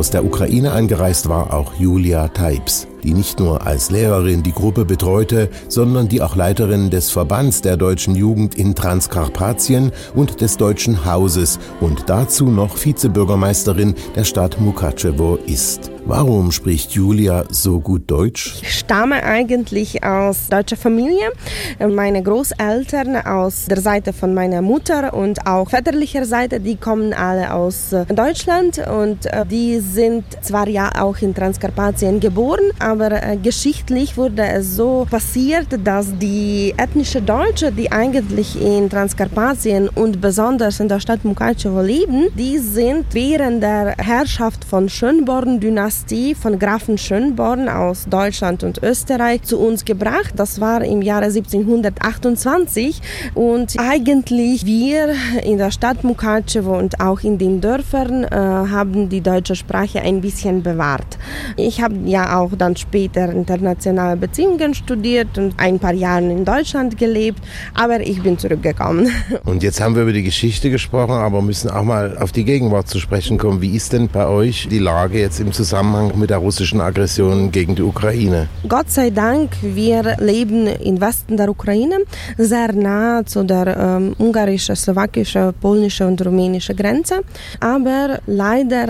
Aus der Ukraine angereist war auch Julia Teips, die nicht nur als Lehrerin die Gruppe betreute, sondern die auch Leiterin des Verbands der deutschen Jugend in Transkarpatien und des Deutschen Hauses und dazu noch Vizebürgermeisterin der Stadt Mukatschewo ist. Warum spricht Julia so gut Deutsch? Ich stamme eigentlich aus deutscher Familie. Meine Großeltern aus der Seite von meiner Mutter und auch väterlicher Seite, die kommen alle aus Deutschland und die sind zwar ja auch in Transkarpatien geboren, aber geschichtlich wurde es so passiert, dass die ethnische Deutsche, die eigentlich in Transkarpatien und besonders in der Stadt Mukatschewo leben, die sind während der Herrschaft von Schönborn-Dynastie von Grafen Schönborn aus Deutschland und Österreich zu uns gebracht. Das war im Jahre 1728 und eigentlich wir in der Stadt Mukatschewo und auch in den Dörfern haben die deutsche Sprache ein bisschen bewahrt. Ich habe ja auch dann später internationale Beziehungen studiert und ein paar Jahre in Deutschland gelebt, aber ich bin zurückgekommen. Und jetzt haben wir über die Geschichte gesprochen, aber müssen auch mal auf die Gegenwart zu sprechen kommen. Wie ist denn bei euch die Lage jetzt im Zusammenhang mit der russischen Aggression gegen die Ukraine? Gott sei Dank, wir leben im Westen der Ukraine, sehr nah zu der ungarischen, slowakischen, polnischen und rumänischen Grenze. Aber leider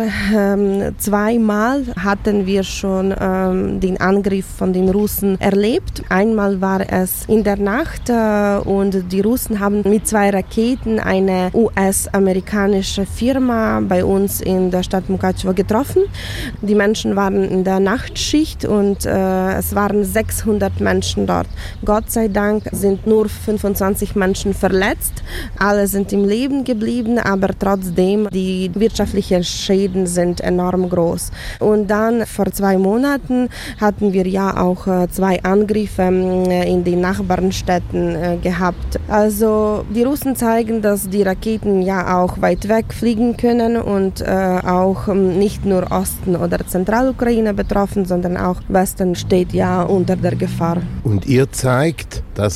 zweimal hatten wir schon den Angriff von den Russen erlebt. Einmal war es in der Nacht und die Russen haben mit 2 Raketen eine US-amerikanische Firma bei uns in der Stadt Mukatschewo getroffen. Die Menschen waren in der Nachtschicht und es waren 600 Menschen dort. Gott sei Dank sind nur 25 Menschen verletzt. Alle sind im Leben geblieben, aber trotzdem, die wirtschaftlichen Schäden sind enorm groß. Und dann vor 2 Monaten hatten wir ja auch 2 Angriffe in den Nachbarstädten gehabt. Also die Russen zeigen, dass die Raketen ja auch weit weg fliegen können und auch nicht nur Osten oder Zentralukraine betroffen, sondern auch Westen steht ja unter der Gefahr. Und ihr zeigt, dass